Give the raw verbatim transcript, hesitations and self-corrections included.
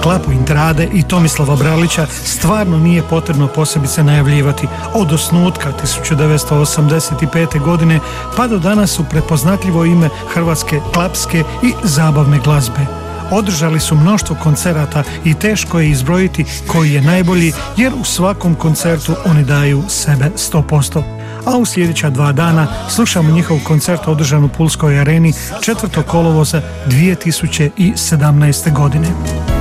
Klapu Intrade i Tomislava Bralića stvarno nije potrebno posebice najavljivati. Od osnutka tisuću devetsto osamdeset pete. godine pa do danas su prepoznatljivo ime hrvatske klapske i zabavne glazbe. Održali su mnoštvo koncerata i teško je izbrojiti koji je najbolji, jer u svakom koncertu oni daju sebe sto posto. A u sljedeća dva dana slušamo njihov koncert održan u Pulskoj areni četvrtog kolovoza dvije tisuće sedamnaeste. godine.